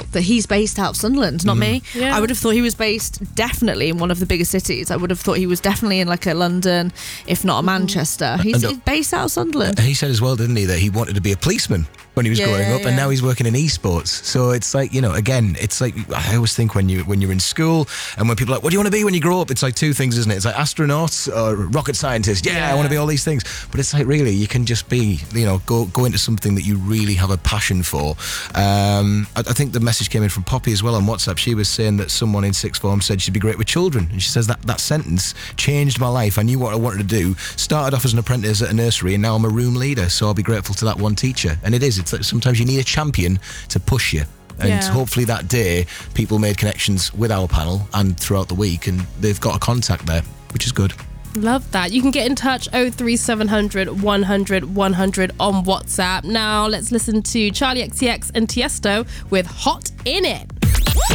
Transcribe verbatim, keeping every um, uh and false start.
thought that he's based out of Sunderland, not mm. me. Yeah. I would have thought he was based definitely in one of the bigger cities. I would have thought he was definitely in like a London, if not a Manchester. He's, he's based out of Sunderland. He said as well, didn't he, that he wanted to be a policeman when he was yeah, growing up, yeah. and now he's working in esports. So it's like, you know, again, it's like, I always think when, you, when you're in school and when people are like, what do you want to be when you grow up? It's like two things, isn't it? It's like astronauts or rocket scientist. Yeah, yeah. I want to be all these things. But it's like, really, you can just be, you know, go go into something that you really have a passion for. Um, I, I think the message came in from Poppy as well on WhatsApp. She was saying that someone in sixth form said she'd be great with children. And she says that that sentence changed my life. I knew what I wanted to do. Started off as an apprentice at a nursery and now I'm a room leader. So I'll be grateful to that one teacher. And it is. It's like sometimes you need a champion to push you. And yeah. hopefully that day people made connections with our panel and throughout the week, and they've got a contact there, which is good. Love that. You can get in touch oh three seven hundred, one hundred, one hundred on WhatsApp. Now let's listen to Charlie X C X and Tiesto with Hot In It.